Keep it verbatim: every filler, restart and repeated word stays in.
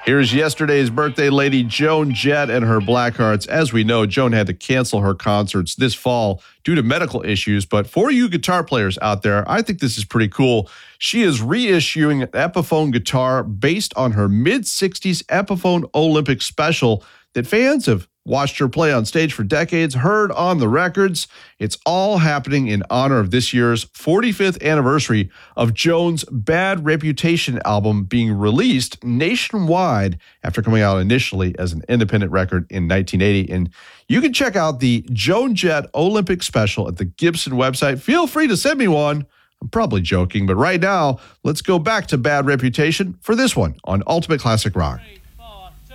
Here's yesterday's birthday lady, Joan Jett, and her Blackhearts. As we know, Joan had to cancel her concerts this fall due to medical issues. But for you guitar players out there, I think this is pretty cool. She is reissuing an Epiphone guitar based on her mid-sixties Epiphone Olympic special that fans have watched her play on stage for decades, heard on the records. It's all happening in honor of this year's forty-fifth anniversary of Joan's Bad Reputation album being released nationwide after coming out initially as an independent record in nineteen eighty. And you can check out the Joan Jett Olympic special at the Gibson website. Feel free to send me one. I'm probably joking, but right now, let's go back to Bad Reputation for this one on Ultimate Classic Rock.